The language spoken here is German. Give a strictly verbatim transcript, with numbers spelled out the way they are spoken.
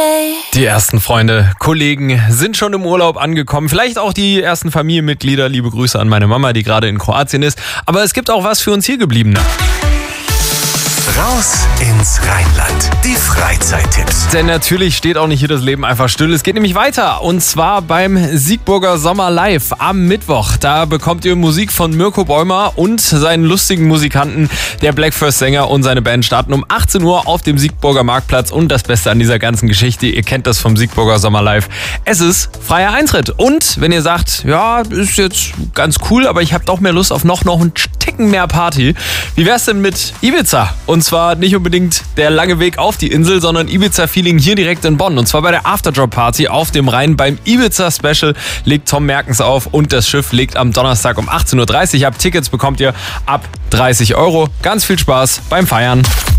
Friday. Die ersten Freunde, Kollegen sind schon im Urlaub angekommen. Vielleicht auch die ersten Familienmitglieder. Liebe Grüße an meine Mama, die gerade in Kroatien ist. Aber es gibt auch was für uns Hiergebliebene. Raus ins Rheinland. Die Freizeittipps. Denn natürlich steht auch nicht hier das Leben einfach still. Es geht nämlich weiter. Und zwar beim Siegburger Sommer Live am Mittwoch. Da bekommt ihr Musik von Mirko Bäumer und seinen lustigen Musikanten. Der Blackfirst-Sänger und seine Band starten um achtzehn Uhr auf dem Siegburger Marktplatz. Und das Beste an dieser ganzen Geschichte, ihr kennt das vom Siegburger Sommer Live. Es ist freier Eintritt. Und wenn ihr sagt, ja, ist jetzt ganz cool, aber ich habe doch mehr Lust auf noch, noch einen Ticken mehr Party. Wie wär's denn mit Ibiza? Und zwar nicht unbedingt der lange Weg auf die Insel, sondern Ibiza-Feeling hier direkt in Bonn. Und zwar bei der After-Drop-Party auf dem Rhein. Beim Ibiza-Special legt Tom Merkens auf und das Schiff legt am Donnerstag um achtzehn Uhr dreißig ab. Tickets bekommt ihr ab dreißig Euro. Ganz viel Spaß beim Feiern.